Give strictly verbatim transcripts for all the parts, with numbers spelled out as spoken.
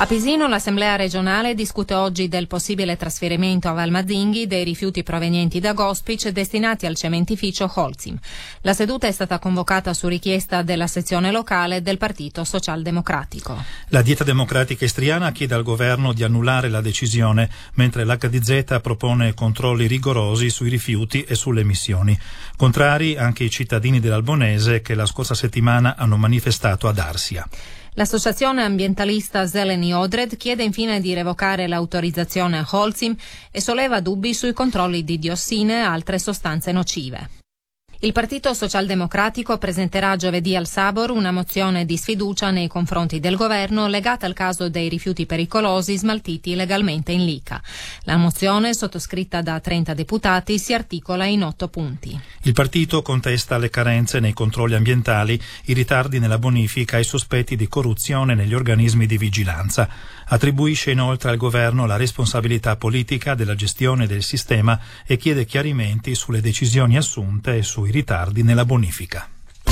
A Pisino l'Assemblea regionale discute oggi del possibile trasferimento a Valmazzinghi dei rifiuti provenienti da Gospic destinati al cementificio Holcim. La seduta è stata convocata su richiesta della sezione locale del Partito Socialdemocratico. La Dieta Democratica Istriana chiede al governo di annullare la decisione, mentre l'H D Z propone controlli rigorosi sui rifiuti e sulle emissioni. Contrari anche i cittadini dell'Albonese che la scorsa settimana hanno manifestato ad Arsia. L'associazione ambientalista Zeleni Odred chiede infine di revocare l'autorizzazione a Holcim e solleva dubbi sui controlli di diossine e altre sostanze nocive. Il Partito Socialdemocratico presenterà giovedì al Sabor una mozione di sfiducia nei confronti del governo legata al caso dei rifiuti pericolosi smaltiti illegalmente in Lica. La mozione, sottoscritta da trenta deputati, si articola in otto punti. Il partito contesta le carenze nei controlli ambientali, i ritardi nella bonifica e i sospetti di corruzione negli organismi di vigilanza. Attribuisce inoltre al governo la responsabilità politica della gestione del sistema e chiede chiarimenti sulle decisioni assunte e sui ritardi nella bonifica.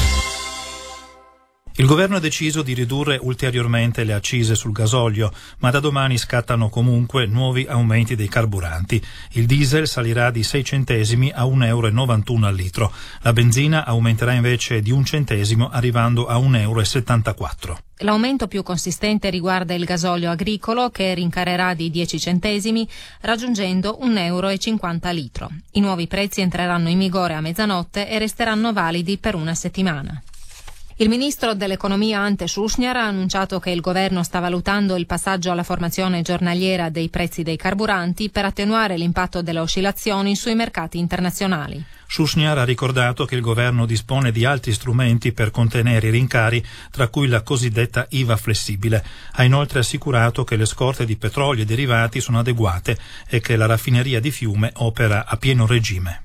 Il governo ha deciso di ridurre ulteriormente le accise sul gasolio, ma da domani scattano comunque nuovi aumenti dei carburanti. Il diesel salirà di sei centesimi a un euro e novantuno al litro. La benzina aumenterà invece di un centesimo, arrivando a un euro e settantaquattro. L'aumento più consistente riguarda il gasolio agricolo, che rincarerà di dieci centesimi, raggiungendo un euro e cinquanta a litro. I nuovi prezzi entreranno in vigore a mezzanotte e resteranno validi per una settimana. Il ministro dell'economia Ante Schuschnigr ha annunciato che il governo sta valutando il passaggio alla formazione giornaliera dei prezzi dei carburanti per attenuare l'impatto delle oscillazioni sui mercati internazionali. Schuschnigr ha ricordato che il governo dispone di altri strumenti per contenere i rincari, tra cui la cosiddetta I V A flessibile. Ha inoltre assicurato che le scorte di petrolio e derivati sono adeguate e che la raffineria di Fiume opera a pieno regime.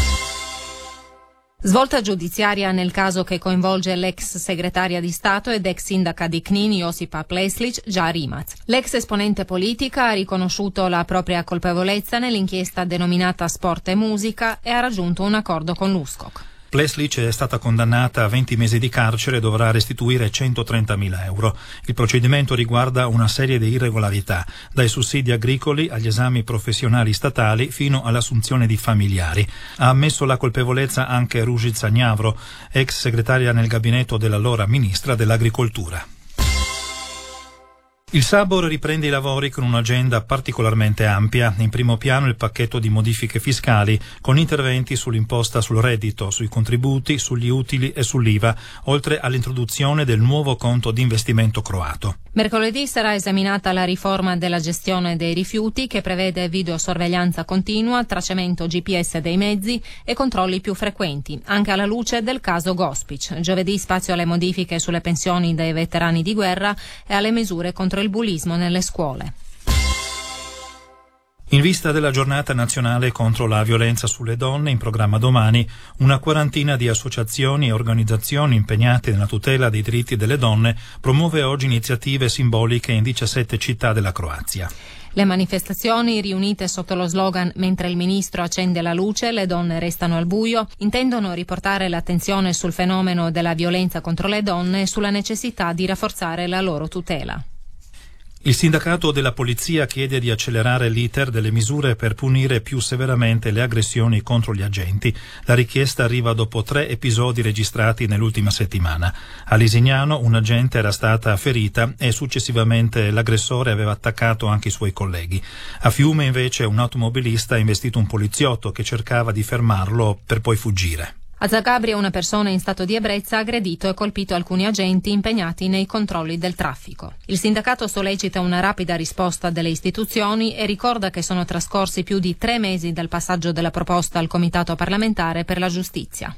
Svolta giudiziaria nel caso che coinvolge l'ex segretaria di Stato ed ex sindaca di Knin Josipa Pleslic, Gia Rimac. L'ex esponente politica ha riconosciuto la propria colpevolezza nell'inchiesta denominata Sport e Musica e ha raggiunto un accordo con l'U S C O C. Pleslic è stata condannata a venti mesi di carcere e dovrà restituire centotrentamila euro. Il procedimento riguarda una serie di irregolarità, dai sussidi agricoli agli esami professionali statali fino all'assunzione di familiari. Ha ammesso la colpevolezza anche Ružica Njavro, ex segretaria nel gabinetto dell'allora ministra dell'Agricoltura. Il Sabor riprende i lavori con un'agenda particolarmente ampia. In primo piano il pacchetto di modifiche fiscali, con interventi sull'imposta sul reddito, sui contributi, sugli utili e sull'I V A, oltre all'introduzione del nuovo conto di investimento croato. Mercoledì sarà esaminata la riforma della gestione dei rifiuti, che prevede videosorveglianza continua, tracciamento G P S dei mezzi e controlli più frequenti, anche alla luce del caso Gospic. Giovedì spazio alle modifiche sulle pensioni dei veterani di guerra e alle misure contro il bullismo nelle scuole. In vista della giornata nazionale contro la violenza sulle donne, in programma domani, una quarantina di associazioni e organizzazioni impegnate nella tutela dei diritti delle donne promuove oggi iniziative simboliche in diciassette città della Croazia. Le manifestazioni, riunite sotto lo slogan "Mentre il ministro accende la luce, le donne restano al buio", intendono riportare l'attenzione sul fenomeno della violenza contro le donne e sulla necessità di rafforzare la loro tutela. Il sindacato della polizia chiede di accelerare l'iter delle misure per punire più severamente le aggressioni contro gli agenti. La richiesta arriva dopo tre episodi registrati nell'ultima settimana. A Lisignano un agente era stata ferita e successivamente l'aggressore aveva attaccato anche i suoi colleghi. A Fiume invece un automobilista ha investito un poliziotto che cercava di fermarlo per poi fuggire. A Zagabria una persona in stato di ebbrezza ha aggredito e colpito alcuni agenti impegnati nei controlli del traffico. Il sindacato sollecita una rapida risposta delle istituzioni e ricorda che sono trascorsi più di tre mesi dal passaggio della proposta al Comitato parlamentare per la giustizia.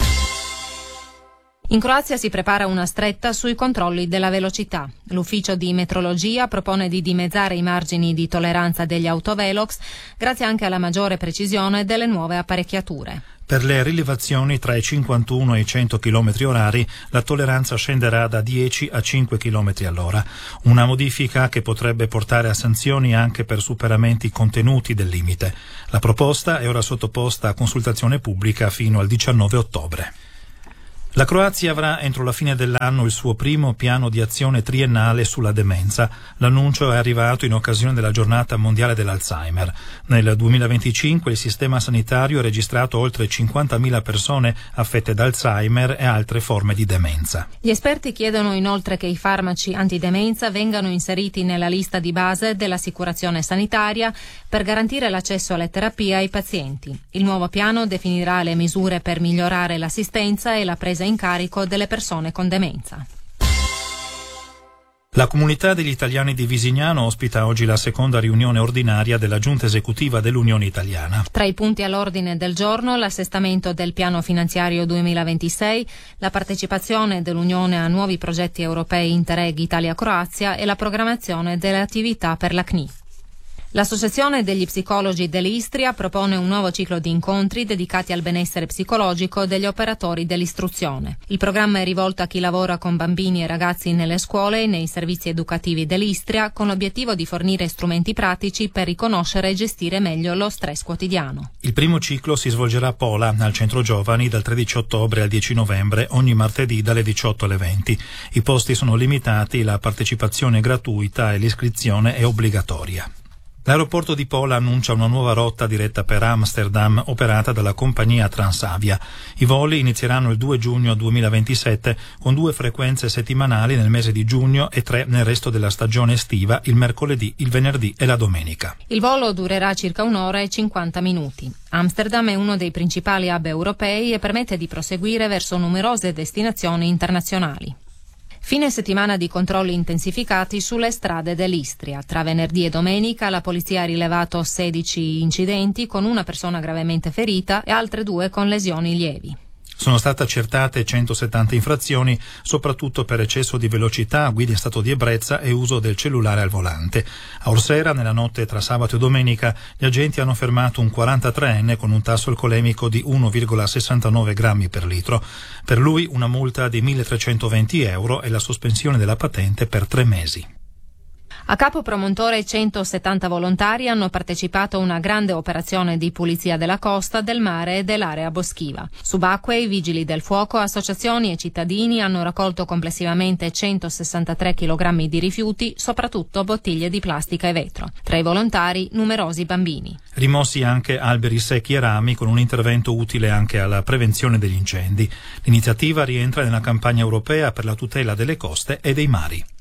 In Croazia si prepara una stretta sui controlli della velocità. L'ufficio di metrologia propone di dimezzare i margini di tolleranza degli autovelox grazie anche alla maggiore precisione delle nuove apparecchiature. Per le rilevazioni tra i cinquantuno e i cento chilometri orari la tolleranza scenderà da dieci a cinque chilometri all'ora, una modifica che potrebbe portare a sanzioni anche per superamenti contenuti del limite. La proposta è ora sottoposta a consultazione pubblica fino al diciannove ottobre. La Croazia avrà entro la fine dell'anno il suo primo piano di azione triennale sulla demenza. L'annuncio è arrivato in occasione della giornata mondiale dell'Alzheimer. Nel duemilaventicinque il sistema sanitario ha registrato oltre cinquantamila persone affette da Alzheimer e altre forme di demenza. Gli esperti chiedono inoltre che i farmaci antidemenza vengano inseriti nella lista di base dell'assicurazione sanitaria per garantire l'accesso alle terapie ai pazienti. Il nuovo piano definirà le misure per migliorare l'assistenza e la presa in carico delle persone con demenza. La comunità degli italiani di Visignano ospita oggi la seconda riunione ordinaria della Giunta esecutiva dell'Unione Italiana. Tra i punti all'ordine del giorno l'assestamento del piano finanziario duemilaventisei, la partecipazione dell'Unione a nuovi progetti europei Interreg Italia-Croazia e la programmazione delle attività per la C N I. L'Associazione degli Psicologi dell'Istria propone un nuovo ciclo di incontri dedicati al benessere psicologico degli operatori dell'istruzione. Il programma è rivolto a chi lavora con bambini e ragazzi nelle scuole e nei servizi educativi dell'Istria, con l'obiettivo di fornire strumenti pratici per riconoscere e gestire meglio lo stress quotidiano. Il primo ciclo si svolgerà a Pola, al Centro Giovani, dal tredici ottobre al dieci novembre, ogni martedì dalle diciotto alle venti. I posti sono limitati, la partecipazione è gratuita e l'iscrizione è obbligatoria. L'aeroporto di Pola annuncia una nuova rotta diretta per Amsterdam operata dalla compagnia Transavia. I voli inizieranno il due giugno duemilaventisette con due frequenze settimanali nel mese di giugno e tre nel resto della stagione estiva, il mercoledì, il venerdì e la domenica. Il volo durerà circa un'ora e cinquanta minuti. Amsterdam è uno dei principali hub europei e permette di proseguire verso numerose destinazioni internazionali. Fine settimana di controlli intensificati sulle strade dell'Istria. Tra venerdì e domenica la polizia ha rilevato sedici incidenti con una persona gravemente ferita e altre due con lesioni lievi. Sono state accertate centosettanta infrazioni, soprattutto per eccesso di velocità, guida in stato di ebbrezza e uso del cellulare al volante. A Orsera, nella notte tra sabato e domenica, gli agenti hanno fermato un quarantatreenne con un tasso alcolemico di uno virgola sessantanove grammi per litro. Per lui una multa di milletrecentoventi euro e la sospensione della patente per tre mesi. A Capo Promontore centosettanta volontari hanno partecipato a una grande operazione di pulizia della costa, del mare e dell'area boschiva. Subacquei, vigili del fuoco, associazioni e cittadini hanno raccolto complessivamente centosessantatré chilogrammi di rifiuti, soprattutto bottiglie di plastica e vetro. Tra i volontari numerosi bambini. Rimossi anche alberi secchi e rami con un intervento utile anche alla prevenzione degli incendi. L'iniziativa rientra nella campagna europea per la tutela delle coste e dei mari.